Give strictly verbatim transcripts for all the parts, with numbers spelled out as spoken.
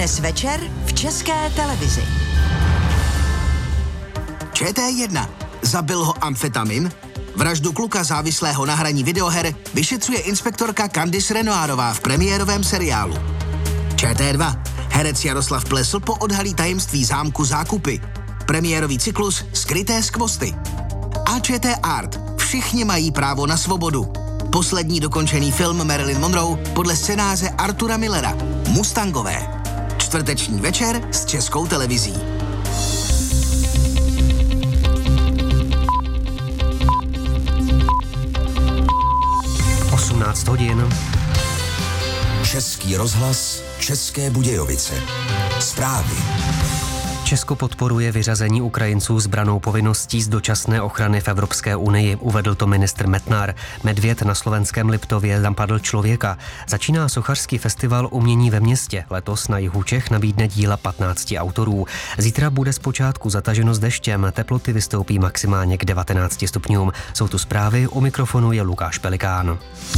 Dnes večer v České televizi. Č T jedna. Zabil ho amfetamin? Vraždu kluka závislého na hraní videoher vyšetřuje inspektorka Candice Renoirová v premiérovém seriálu. Č T dva. Herec Jaroslav Plesl poodhalí tajemství zámku Zákupy. Premiérový cyklus Skryté skvosty. A Č T Art. Všichni mají právo na svobodu. Poslední dokončený film Marilyn Monroe podle scénáře Artura Millera. Mustangové. Čtvrteční večer s Českou televizí. osmnáct hodin. Český rozhlas, České Budějovice. Zprávy. Česko podporuje vyřazení Ukrajinců s brannou povinností z dočasné ochrany v Evropské unii, uvedl to ministr Metnar. Medvěd na slovenském Liptově napadl člověka. Začíná sochařský festival umění ve městě. Letos na jihu Čech nabídne díla patnácti autorů. Zítra bude zpočátku zataženo s deštěm, teploty vystoupí maximálně k devatenácti stupňům. Jsou tu zprávy, u mikrofonu je Lukáš Pelikán.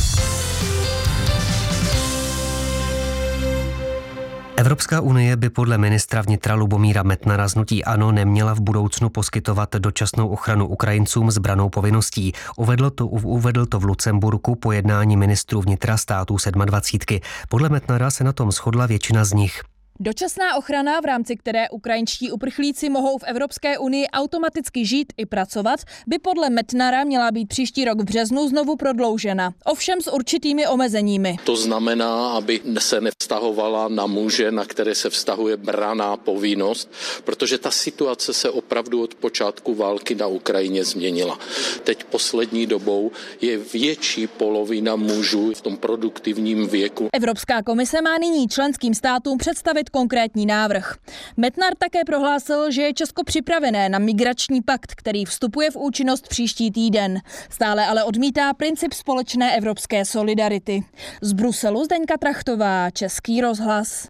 Evropská unie by podle ministra vnitra Lubomíra Metnara z hnutí ANO neměla v budoucnu poskytovat dočasnou ochranu Ukrajincům s brannou povinností. Uvedl to, uvedl to v Lucemburku po jednání ministrů vnitra států sedmadvacítky. Podle Metnara se na tom shodla většina z nich. Dočasná ochrana, v rámci které ukrajinští uprchlíci mohou v Evropské unii automaticky žít i pracovat, by podle Metnara měla být příští rok v březnu znovu prodloužena. Ovšem s určitými omezeními. To znamená, aby se nevztahovala na muže, na které se vztahuje branná povinnost, protože ta situace se opravdu od počátku války na Ukrajině změnila. Teď poslední dobou je větší polovina mužů v tom produktivním věku. Evropská komise má nyní členským státům představit konkrétní návrh. Metnar také prohlásil, že je Česko připravené na migrační pakt, který vstupuje v účinnost příští týden. Stále ale odmítá princip společné evropské solidarity. Z Bruselu Zdeňka Trachtová, Český rozhlas.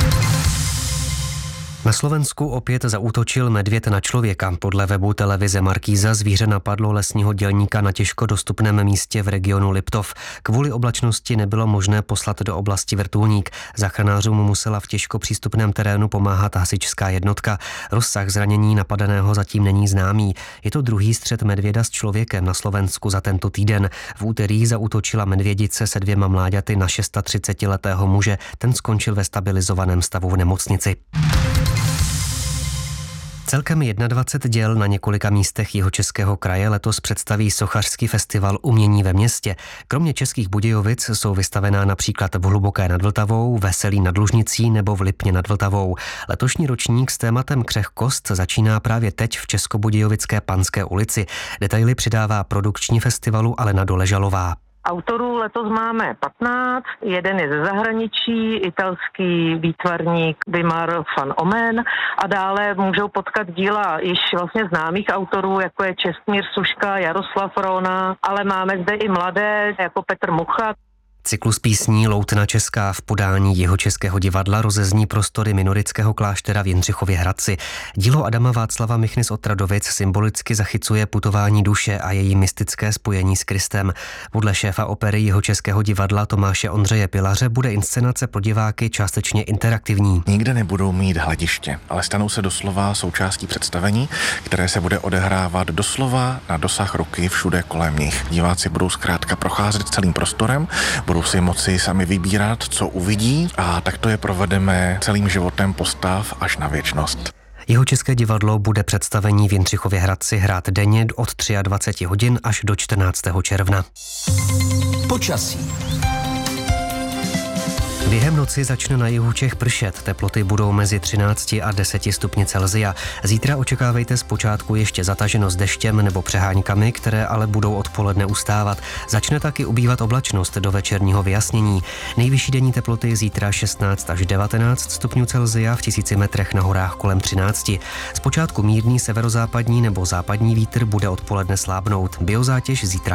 Na Slovensku opět zaútočil medvěd na člověka. Podle webu televize Markíza zvíře napadlo lesního dělníka na těžko dostupném místě v regionu Liptov. Kvůli oblačnosti nebylo možné poslat do oblasti vrtulník. Záchranářům musela v těžko přístupném terénu pomáhat hasičská jednotka. Rozsah zranění napadeného zatím není známý. Je to druhý střet medvěda s člověkem na Slovensku za tento týden. V úterý zaútočila medvědice se dvěma mláďaty na třicetišestiletého muže. Ten skončil ve stabilizovaném stavu v nemocnici. Celkem dvacet jedna děl na několika místech Jihočeského kraje letos představí sochařský festival umění ve městě. Kromě Českých Budějovic jsou vystavená například v Hluboké nad Vltavou, Veselí nad Lužnicí nebo v Lipně nad Vltavou. Letošní ročník s tématem křehkost začíná právě teď v Českobudějovické Panské ulici. Detaily přidává produkční festivalu Alena Doležalová. Autorů letos máme patnáct, jeden je ze zahraničí, italský výtvarník Wimar van Omen a dále můžou potkat díla již vlastně známých autorů, jako je Čestmír Suška, Jaroslav Rona, ale máme zde i mladé, jako Petr Mucha. Cyklus písní Loutna česká v podání Jihočeského divadla rozezní prostory minorického kláštera v Jindřichově Hradci. Dílo Adama Václava Michny z Otradovic symbolicky zachycuje putování duše a její mystické spojení s Kristem. Podle šéfa opery Jihočeského divadla Tomáše Ondřeje Pilaře bude inscenace pro diváky částečně interaktivní. Nikde nebudou mít hlediště, ale stanou se doslova součástí představení, které se bude odehrávat doslova na dosah ruky všude kolem nich. Diváci budou zkrátka procházet celým prostorem, budou si moci sami vybírat, co uvidí, a takto je provedeme celým životem postav až na věčnost. Jihočeské divadlo bude představení v Jindřichově Hradci hrát denně od dvacet tři hodin až do čtrnáctého června. Počasí. Během noci začne na jihu Čech pršet, teploty budou mezi třinácti a deseti stupni Celsia. Zítra očekávejte zpočátku ještě zataženo s deštěm nebo přeháňkami, které ale budou odpoledne ustávat. Začne taky ubývat oblačnost do večerního vyjasnění. Nejvyšší denní teploty zítra šestnáct až devatenáct stupňů Celsia, v tisíci metrech na horách kolem třinácti. Zpočátku mírný severozápadní nebo západní vítr bude odpoledne slábnout. Biozátěž zítra